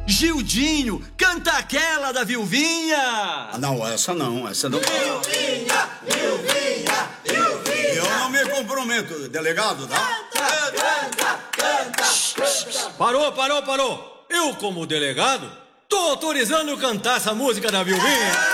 Gildinho, canta aquela da Vilvinha! Ah, não, essa não. Vilvinha, Vilvinha, Vilvinha. Eu não me comprometo, delegado, tá? Canta. Parou. Eu, como delegado, tô autorizando cantar essa música da Vilvinha.